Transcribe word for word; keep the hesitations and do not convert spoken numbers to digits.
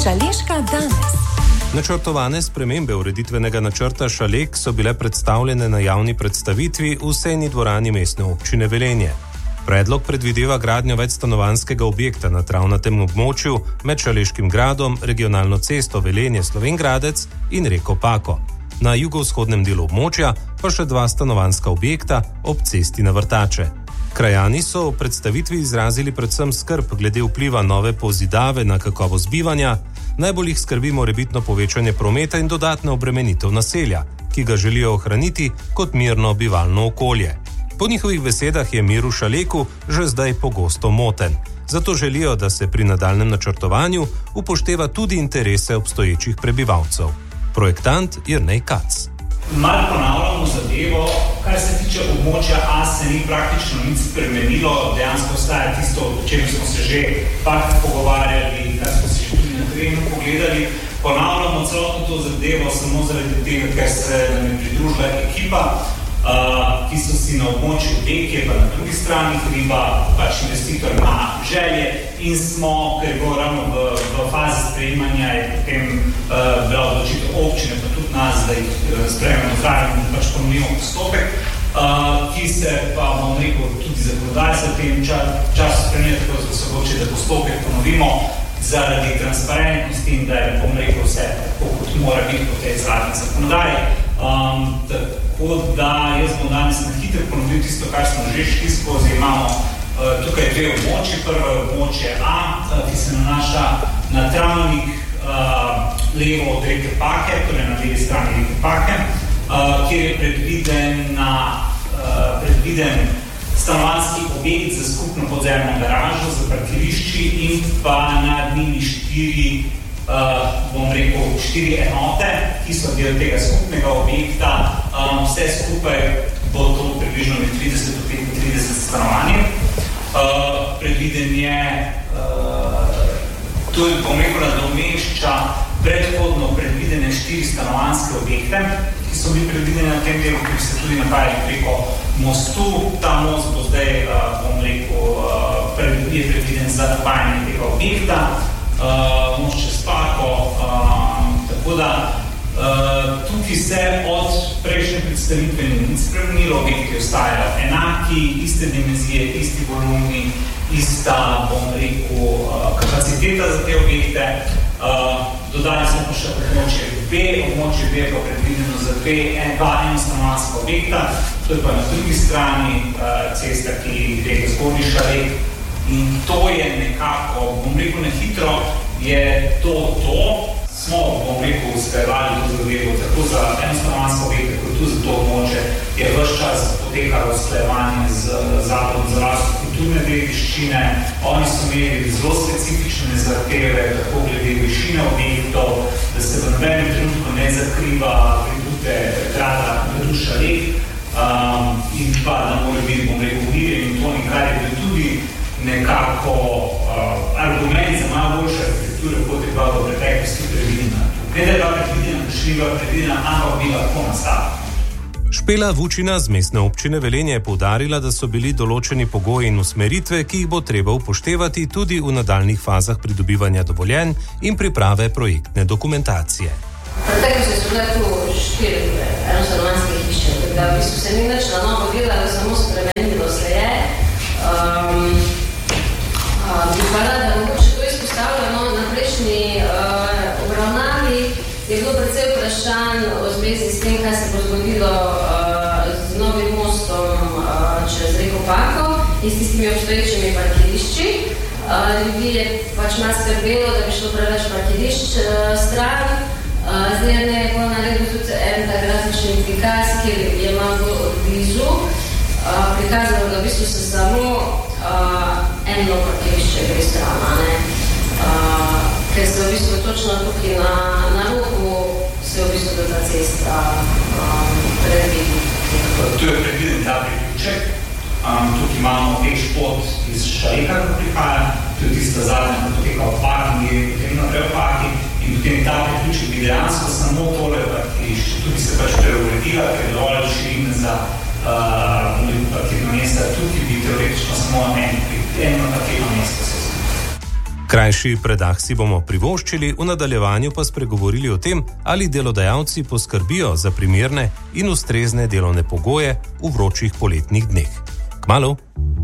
Šaleška danes. Načrtovane spremembe ureditvenega načrta Šalek so bile predstavljene na javni predstavitvi v sejni dvorani Mestne občine Velenje. Predlog predvideva gradnjo večstanovanjskega objekta na travnatem območju med Šaleškim gradom, regionalno cesto Velenje-Slovenj Gradec in reko Pako. Na jugovzhodnem delu območja pa še dva stanovanjska objekta ob cesti na Vrtače. Krajani so v predstavitvi izrazili predvsem skrb glede vpliva nove pozidave na kakovost bivanja, najbolj jih skrbi morebitno povečanje prometa in dodatna obremenitev naselja, ki ga želijo ohraniti kot mirno bivalno okolje. Po njihovih besedah je mir v Šaleku že zdaj pogosto moten, zato želijo, da se pri nadaljnjem načrtovanju upošteva tudi interese obstoječih prebivalcev. Projektant Jernej Kac. Malo ponavljamo zadevo, kar se tiče območja A, se ni praktično nič spremenilo, dejansko ostaja tisto, o čem smo se že pak pogovarjali, kar smo se že tudi na terenu pogledali. Ponavljamo celotno to zadevo samo zaradi tega, ker se nam je pridružila ekipa, Uh, ki so si na območju B, ki je pa na drugi strani hriba, pač investitor ima želje in smo, ker je bilo ravno v, v fazi sprejemanja, je potem uh, bila odločitev občine, pa tudi nas, da jih uh, sprejemamo zraven in pač ponovimo postopek, uh, ki se pa, bom rekel, tudi zakonodaj za tem čas, času spremljati, tako da se odloči, da postopek ponovimo zaradi transparentnosti in da je, bom rekel, vse tako, kot mora biti po tej zadnji zakonodaji. Um, tako da jaz bom danes na hitro ponovil tisto, kar smo že šli skozi. Imamo uh, tukaj dve območje. Prvo območje A, uh, ki se nanaša na travnik uh, levo od reke Pake, torej na levi strani reke Pake, uh, kjer je predviden, na, uh, predviden stanovanjski objekt za skupno podzemno garažo, za parkirišči in pa nad njimi štiri Uh, bom rekel, štiri enote, ki so del tega skupnega objekta. Um, vse skupaj bo to približno med trideset do petintrideset stanovanj. Uh, predviden je, uh, to je, bom rekel, nadomešča predhodno predvidene štiri stanovanjske objekte, ki so bili predvideni na tem delu, ki se tudi napajali preko mostu. Ta most bo zdaj, uh, bom rekel, uh, pred, je predviden za napajanje tega objekta. Uh, most čez Pako, uh, tako da uh, tukaj se od prejšnje predstavitve ni spremenilo, objekti ostajajo enaki, iste dimenzije, isti volumni, ista, bom rekel, uh, kapaciteta za te objekte. Uh, dodali smo pa še območje B, območje B je pa predvideno za dve, en, dva enostanovanjska objekta, to je pa na drugi strani uh, cesta, ki gre zgornji Šalek. In to je nekako, bom rekel, na hitro je to to. Smo, bom rekel, usklajevali to zadevo, tako za enostanovanjsko objekte, kot tudi za to območje, je ves čas potekalo usklajevanje z Zavodom za varstvo kulturne dediščine. Oni so imeli zelo specifične zahteve, tako glede višine objektov, da se v nobenem trenutku ne zakriva vedute grada gradu Šalek, um, in pa da mora biti, bom rekel, mir in to nekaj je bil tudi nekako uh, argument za malo boljše arhitekture, kot je bila v preteklosti predvidena. Ne da je bila predvidena, da šli bila predvidena, ampak bi lahko nastala. Špela Vučina z Mestne občine Velenje je poudarila, da so bili določeni pogoji in usmeritve, ki jih bo treba upoštevati tudi v nadaljnih fazah pridobivanja dovoljenj in priprave projektne dokumentacije. Preteklosti so bile tu štiri enostanovanjske hiše, tako da v bistvu se ni več na novo gledalo, samo spremenilo se je. Um, uh, bi pa rada mogoče to izpostavila, no, na prejšnji uh, obravnavi je bilo precej vprašanj o zvezi s tem, kaj se bo zgodilo uh, z novim mostom uh, čez reko Pako in s tistimi obstoječimi parkirišči. Uh, ljudi je pač malo skrbelo, da bi šlo preveč parkirišč uh, stran. Uh, zdaj ne je bilo naredil tudi en tak grafični prikaz, kjer je malo blizu. Uh, prikazano, da v bistvu se samo uh, eno parkirišče gre strana, ne? Uh, ker se v bistvu točno tukaj na, na rogu se v bistvu da ta cesta um, predvidi. Tu je predviden ta priključek. Um, tukaj imamo H-pot iz Šaleka, ko prihaja, to je tista zadnja, ko poteka v parking, je potem naprej v parking in potem ta priključek bi dejansko samo tole parkirišče. Tukaj se pač preuredila, ker je dovolj širine za Uh, parkirno mesta, tukaj bi teoretično samo eno parkirno mesto se zgodilo. Krajši predah si bomo privoščili, v nadaljevanju pa spregovorili o tem, ali delodajalci poskrbijo za primerne in ustrezne delovne pogoje v vročih poletnih dneh. Kmalu!